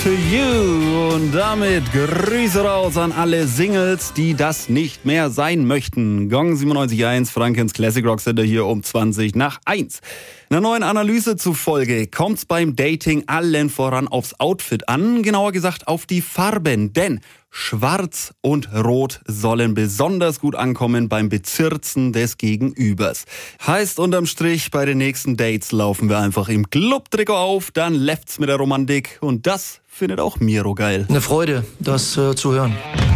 to You. Und damit Grüße raus an alle Singles, die das nicht mehr sein möchten. Gong 97.1, Frankens Classic Rock Center hier um 20 nach 1. Einer neuen Analyse zufolge kommt's beim Dating allen voran aufs Outfit an, genauer gesagt auf die Farben, denn Schwarz und Rot sollen besonders gut ankommen beim Bezirzen des Gegenübers. Heißt unterm Strich, bei den nächsten Dates laufen wir einfach im Clubtrikot auf, dann läuft's mit der Romantik und das findet auch Miro geil. Eine Freude, das zu hören.